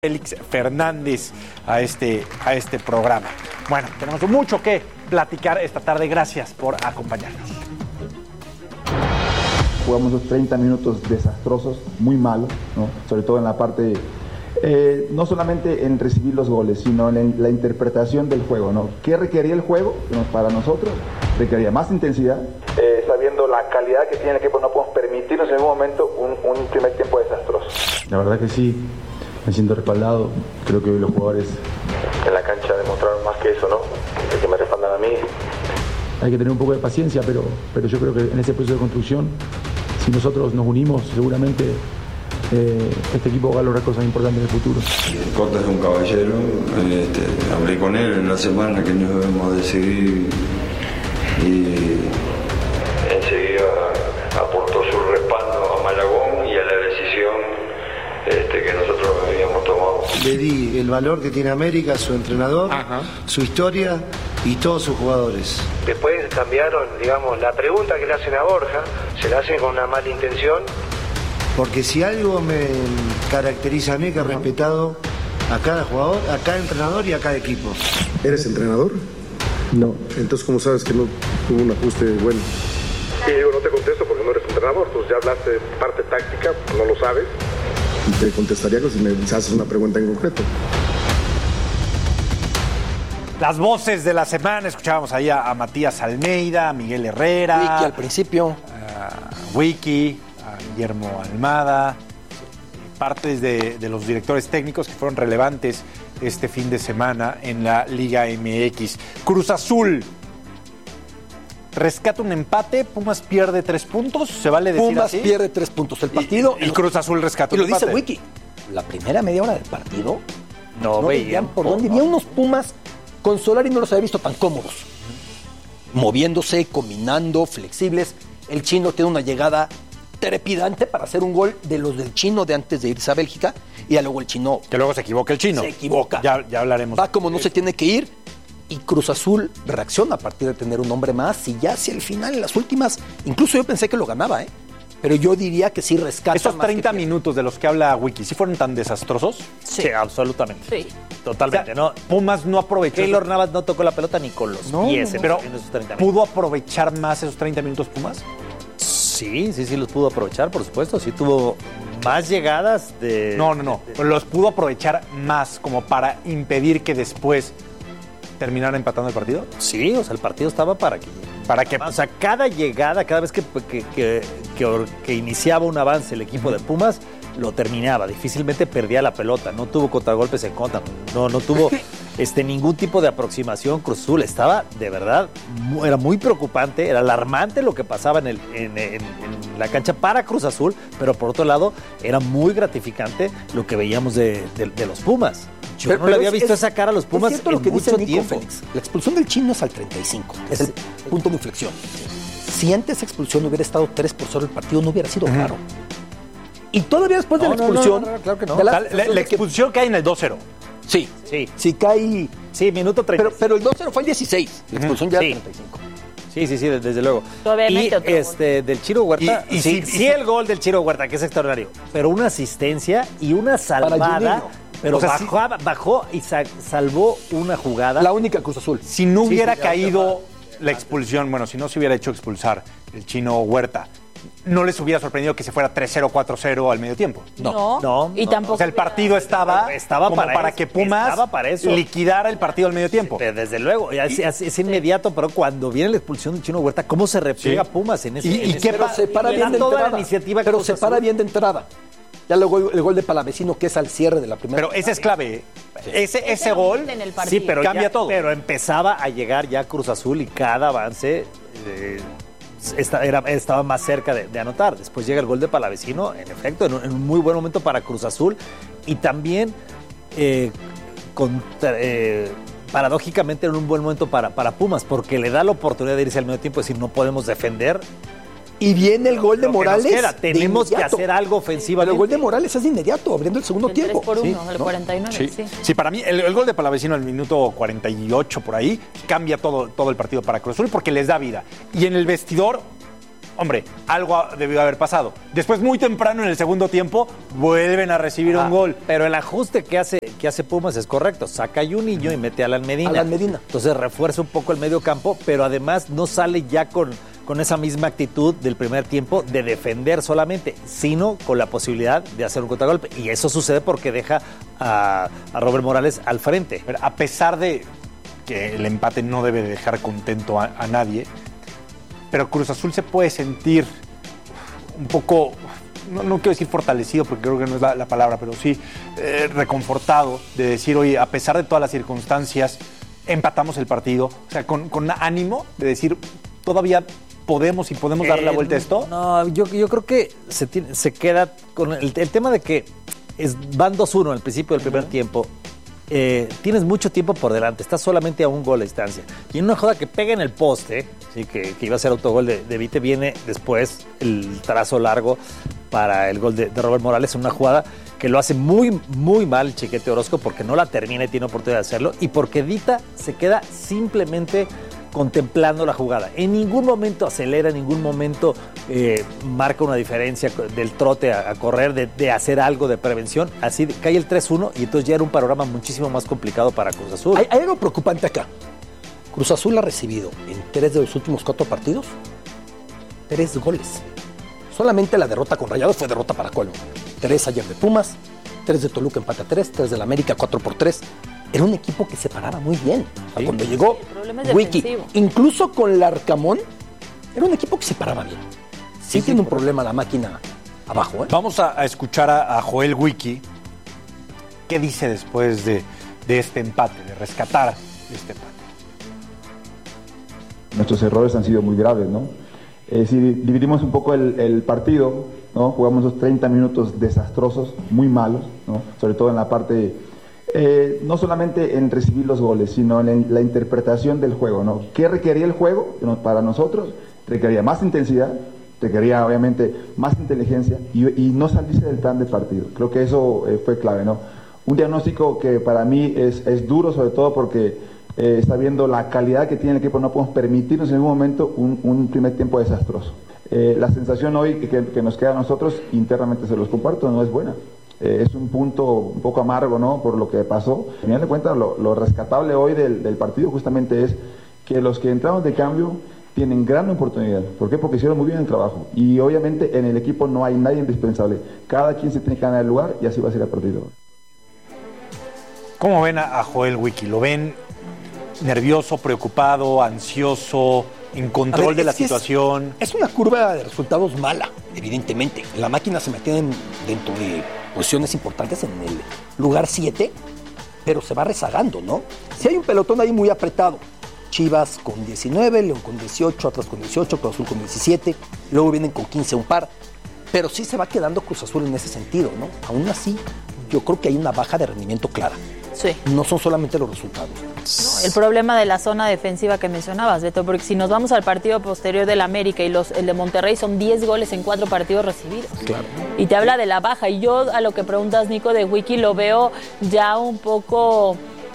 Félix Fernández a este programa. Bueno, tenemos mucho que platicar esta tarde. Gracias por acompañarnos. Jugamos los 30 minutos desastrosos, muy malos, ¿no? Sobre todo en la parte, no solamente en recibir los goles, sino en la interpretación del juego, ¿no? ¿Qué requería el juego? Para nosotros requería más intensidad. Sabiendo la calidad que tiene el equipo, no podemos permitirnos en ningún momento un primer tiempo desastroso. La verdad que sí. Me siento respaldado, creo que hoy los jugadores en la cancha demostraron más que eso, ¿no? Que me respaldan a mí. Hay que tener un poco de paciencia, pero yo creo que en ese proceso de construcción, si nosotros nos unimos, seguramente este equipo va a lograr cosas importantes en el futuro. Cota es un caballero, hablé con él en la semana que nos debemos de seguir y enseguida aportó su respaldo a Malagón y a la decisión que nosotros habíamos tomado. Le di el valor que tiene América, su entrenador, su historia y todos sus jugadores. Después cambiaron, digamos, la pregunta que le hacen a Borja, se la hacen con una mala intención. Porque si algo me caracteriza a mí, que he respetado a cada jugador, a cada entrenador y a cada equipo. ¿Eres entrenador? No. Entonces, ¿cómo sabes que no tuvo un ajuste bueno? Sí, digo, no te contesto porque no eres entrenador, pues ya hablaste de parte táctica, no lo sabes. Te contestaría si me haces una pregunta en concreto. Las voces de la semana, escuchábamos ahí a Matías Almeida, a Miguel Herrera. Wiki al principio. A Wiki, a Guillermo Almada. Partes de los directores técnicos que fueron relevantes este fin de semana en la Liga MX. Cruz Azul rescata un empate, Pumas pierde 3 puntos, ¿se vale decir Pumas así? pierde 3 puntos el partido. Y Cruz Azul rescata un empate. Y lo dice Wiki. La primera media hora del partido no veían por dónde. Había unos Pumas con Solari, no los había visto tan cómodos. Moviéndose, combinando, flexibles. El Chino tiene una llegada trepidante para hacer un gol de los del Chino de antes de irse a Bélgica. Y ya luego el Chino... Que luego se equivoca el Chino. Se equivoca. Ya hablaremos. Va como no se tiene que ir. Y Cruz Azul reacciona a partir de tener un hombre más y ya hacia el final, en las últimas, incluso yo pensé que lo ganaba, pero yo diría que sí rescata. Esos 30 minutos de los que habla Wiki, ¿sí fueron tan desastrosos? Sí, absolutamente. Sí. Totalmente, o sea, ¿no? Pumas no aprovechó. Keylor Navas no tocó la pelota ni con los pies. Pero en esos 30 minutos. ¿Pudo aprovechar más esos 30 minutos Pumas? Sí, los pudo aprovechar, por supuesto. Sí tuvo más llegadas de... No. Los pudo aprovechar más como para impedir que después terminar empatando el partido. Sí, o sea, el partido estaba para que... O sea, cada llegada, cada vez que iniciaba un avance el equipo de Pumas, lo terminaba. Difícilmente perdía la pelota. No tuvo contragolpes en contra. No tuvo ningún tipo de aproximación. Cruz Azul estaba, de verdad, era muy preocupante. Era alarmante lo que pasaba en la cancha para Cruz Azul, pero por otro lado, era muy gratificante lo que veíamos de los Pumas. Yo no le había visto esa cara a los Pumas en lo que mucho dice tiempo. Félix. La expulsión del Chino es al 35, que es el punto de inflexión. Si antes esa expulsión hubiera estado 3-0 el partido, no hubiera sido claro. Y todavía después de la expulsión... No, claro que no. La expulsión cae en el 2-0. Sí. Si cae... Sí, minuto 30. Pero el 2-0 fue el 16. La expulsión ya el 35. Sí, desde luego. Obviamente del Chiro Huerta, sí, el gol del Chiro Huerta, que es extraordinario, pero una asistencia y una salvada, pero bajó y salvó una jugada. La única Cruz Azul. Si no hubiera caído la expulsión, si no se hubiera hecho expulsar el Chino Huerta, ¿no les hubiera sorprendido que se fuera 3-0, 4-0 al medio tiempo? No. Y tampoco. O sea, el partido estaba como para que Pumas liquidara el partido al medio tiempo. Desde luego, es inmediato, pero cuando viene la expulsión del Chino Huerta, ¿cómo se repliega Pumas en ese? Pero se para bien de entrada. Pero se para bien de entrada. Ya luego el gol de Palavecino, que es al cierre de la primera. Pero ese es clave. Ese gol pero cambia todo. Pero empezaba a llegar ya Cruz Azul y cada avance estaba más cerca de anotar. Después llega el gol de Palavecino, en efecto, en un muy buen momento para Cruz Azul. Y también, paradójicamente, en un buen momento para Pumas, porque le da la oportunidad de irse al medio tiempo y decir, no podemos defender. Y viene el gol de Morales. Tenemos que hacer algo ofensivamente. El gol de Morales es de inmediato, abriendo el segundo tiempo. 3-1, el 49. Sí, para mí el gol de Palavecino al minuto 48 por ahí cambia todo el partido para Cruz Azul porque les da vida. Y en el vestidor hombre, algo debió haber pasado. Después, muy temprano en el segundo tiempo, vuelven a recibir un gol. Pero el ajuste que hace Pumas es correcto. Saca a Juninho y mete a Alan Medina. Entonces refuerza un poco el medio campo, pero además no sale ya con esa misma actitud del primer tiempo de defender solamente, sino con la posibilidad de hacer un contragolpe. Y eso sucede porque deja a Robert Morales al frente. Pero a pesar de que el empate no debe dejar contento a nadie, pero Cruz Azul se puede sentir un poco, no quiero decir fortalecido porque creo que no es la palabra, pero sí reconfortado de decir, oye, a pesar de todas las circunstancias, empatamos el partido. O sea, con ánimo de decir, todavía podemos darle la vuelta a esto. No, yo creo que se queda con el tema de que van 2-1 al principio del primer tiempo. Tienes mucho tiempo por delante, estás solamente a un gol de distancia. Y en una jugada que pega en el poste, ¿sí? que iba a ser autogol de Vite, viene después el trazo largo para el gol de Robert Morales, en una jugada que lo hace muy, muy mal Chiquete Orozco porque no la termina y tiene oportunidad de hacerlo, y porque Dita se queda simplemente contemplando la jugada. En ningún momento acelera, en ningún momento marca una diferencia del trote a correr, de hacer algo de prevención. Así cae el 3-1 y entonces ya era un panorama muchísimo más complicado para Cruz Azul. Hay algo preocupante acá. Cruz Azul ha recibido en 3 de los últimos 4 partidos 3 goles. Solamente la derrota con Rayados fue derrota para colmo. 3 ayer de Pumas, 3 de Toluca, empate a 3 de la América, 4-3. Era un equipo que se paraba muy bien. O sea, cuando llegó Wiki, incluso con Larcamón, era un equipo que se paraba bien. Sí tiene un problema la máquina abajo. Vamos a escuchar a Joel Wiki. ¿Qué dice después de este empate, de rescatar este empate? Nuestros errores han sido muy graves, ¿no? Si dividimos un poco el partido, ¿no? Jugamos esos 30 minutos desastrosos, muy malos, ¿no? Sobre todo en la parte... no solamente en recibir los goles, sino en la interpretación del juego, ¿no? ¿Qué requería el juego? Para nosotros requería más intensidad, requería obviamente más inteligencia y no salirse del plan de partido. Creo que eso fue clave, ¿no? Un diagnóstico que para mí es duro, sobre todo porque está viendo la calidad que tiene el equipo. No podemos permitirnos en ningún momento un primer tiempo desastroso. La sensación hoy que nos queda a nosotros, internamente se los comparto, no es buena. Es un punto un poco amargo, ¿no? Por lo que pasó. Al final de cuentas, lo rescatable hoy del partido justamente es que los que entraron de cambio tienen gran oportunidad. ¿Por qué? Porque hicieron muy bien el trabajo. Y obviamente en el equipo no hay nadie indispensable. Cada quien se tiene que ganar el lugar y así va a ser el partido. ¿Cómo ven a Joel Wiki? ¿Lo ven nervioso, preocupado, ansioso, en control de la situación? Es una curva de resultados mala, evidentemente. La máquina se metió dentro de posiciones importantes en el lugar 7, pero se va rezagando, ¿no? Si hay un pelotón ahí muy apretado, Chivas con 19, León con 18, Atlas con 18, Cruz Azul con 17, luego vienen con 15 un par, pero sí se va quedando Cruz Azul en ese sentido, ¿no? Aún así, yo creo que hay una baja de rendimiento clara. Sí. No son solamente los resultados. No, el problema de la zona defensiva que mencionabas, Beto, porque si nos vamos al partido posterior del América y el de Monterrey, son 10 goles en 4 partidos recibidos. Claro. Y te habla de la baja. Y yo a lo que preguntas, Nico, de Wiki, lo veo ya un poco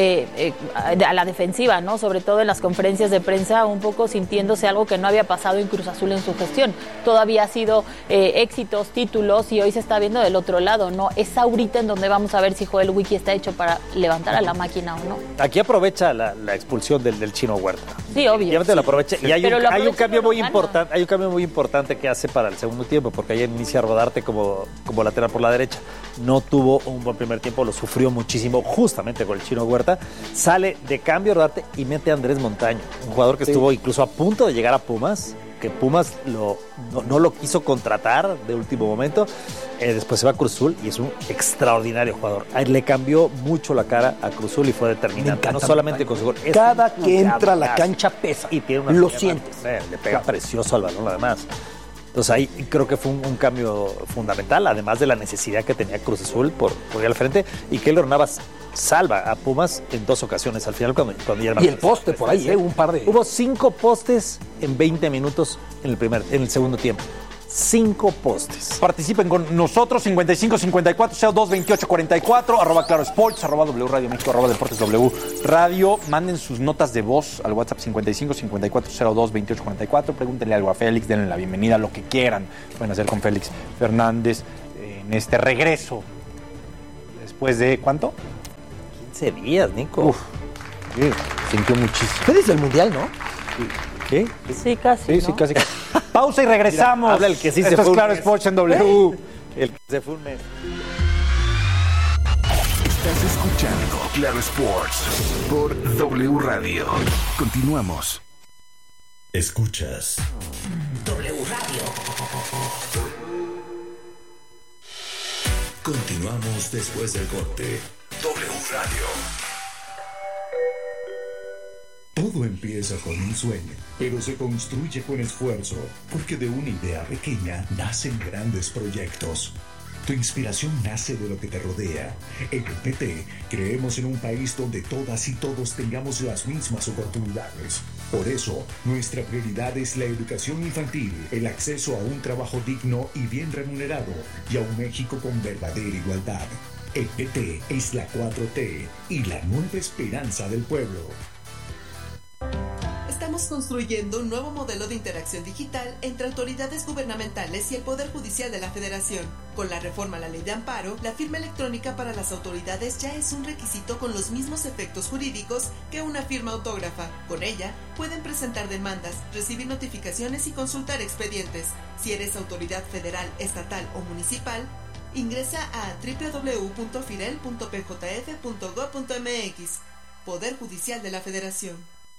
a la defensiva, ¿no? Sobre todo en las conferencias de prensa, un poco sintiéndose algo que no había pasado en Cruz Azul en su gestión. Todavía ha sido éxitos, títulos, y hoy se está viendo del otro lado, ¿no? Es ahorita en donde vamos a ver si Joel Wiki está hecho para levantar a la máquina o no. Aquí aprovecha la expulsión del Chino Huerta. Sí, obvio. Lo aprovecha. Sí. Y hay un cambio muy importante. Hay un cambio muy importante que hace para el segundo tiempo, porque ayer inicia Rodarte como lateral por la derecha. No tuvo un buen primer tiempo, lo sufrió muchísimo justamente con el Chino Huerta. Sale de cambio Rodarte y mete a Andrés Montaño, un jugador que estuvo incluso a punto de llegar a Pumas, que Pumas no lo quiso contratar de último momento. Después se va a Cruz Azul y es un extraordinario jugador. Le cambió mucho la cara a Cruz Azul y fue determinante. No solamente con su gol. Cada que entra a la cancha pesa. Y tiene lo sientes. Le pega precioso al balón además. Entonces ahí creo que fue un cambio fundamental, además de la necesidad que tenía Cruz Azul por ir al frente, y Keylor Navas salva a Pumas en 2 ocasiones al final cuando ya y el poste por ahí, un par de... Hubo 5 postes en 20 minutos en el segundo tiempo. 5 postes. Participen con nosotros, 55-54-02-28-44, @ClaroSports, @W Radio México, @Deportes W Radio. Manden sus notas de voz al WhatsApp 55-54-02-28-44. Pregúntenle algo a Félix, denle la bienvenida, lo que quieran. Pueden hacer con Félix Fernández en este regreso. Después de, ¿cuánto? 15 días, Nico. Uf, sí, sintió muchísimo. Fue desde el Mundial, ¿no? ¿Qué? Sí, casi. Sí, ¿no? sí, casi. Pausa y regresamos. Mira, habla el que sí Esto se fue es un Claro mes. Sports en W. El que se fue un mes. Estás escuchando Claro Sports por W Radio. Continuamos. Escuchas W Radio. Continuamos después del corte. W Radio. Todo empieza con un sueño, pero se construye con esfuerzo, porque de una idea pequeña nacen grandes proyectos. Tu inspiración nace de lo que te rodea. En el PT creemos en un país donde todas y todos tengamos las mismas oportunidades. Por eso, nuestra prioridad es la educación infantil, el acceso a un trabajo digno y bien remunerado, y a un México con verdadera igualdad. El PT es la 4T y la nueva esperanza del pueblo. Estamos construyendo un nuevo modelo de interacción digital entre autoridades gubernamentales y el Poder Judicial de la Federación. Con la reforma a la Ley de Amparo, la firma electrónica para las autoridades ya es un requisito con los mismos efectos jurídicos que una firma autógrafa. Con ella, pueden presentar demandas, recibir notificaciones y consultar expedientes. Si eres autoridad federal, estatal o municipal, ingresa a www.firel.pjf.gov.mx. Poder Judicial de la Federación.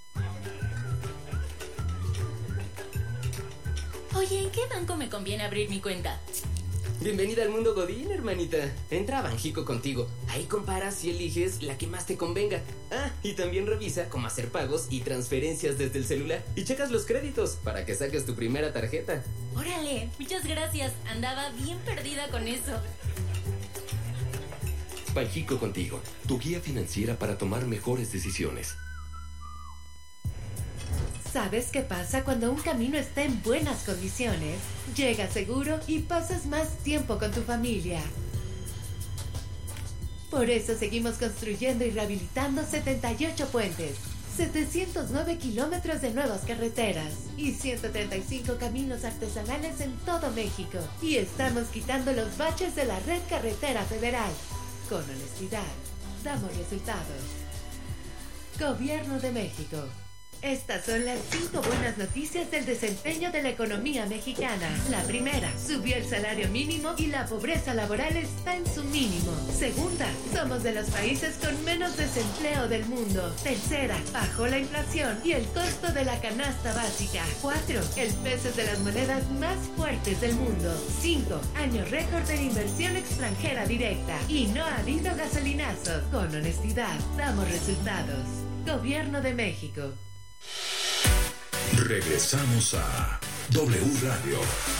Oye, ¿en qué banco me conviene abrir mi cuenta? Bienvenida al mundo Godín, hermanita. Entra a Banjico contigo. Ahí comparas y eliges la que más te convenga. Ah, y también revisa cómo hacer pagos y transferencias desde el celular. Y checas los créditos para que saques tu primera tarjeta. Órale, muchas gracias. Andaba bien perdida con eso. Banjico contigo, tu guía financiera para tomar mejores decisiones. ¿Sabes qué pasa cuando un camino está en buenas condiciones? Llegas seguro y pasas más tiempo con tu familia. Por eso seguimos construyendo y rehabilitando 78 puentes, 709 kilómetros de nuevas carreteras y 135 caminos artesanales en todo México. Y estamos quitando los baches de la red carretera federal. Con honestidad, damos resultados. Gobierno de México. Estas son las 5 buenas noticias del desempeño de la economía mexicana. La primera, subió el salario mínimo y la pobreza laboral está en su mínimo. Segunda, somos de los países con menos desempleo del mundo. Tercera, bajó la inflación y el costo de la canasta básica. 4, el peso es de las monedas más fuertes del mundo. 5, año récord de inversión extranjera directa. Y no ha habido gasolinazo. Con honestidad, damos resultados. Gobierno de México. Regresamos a W Radio.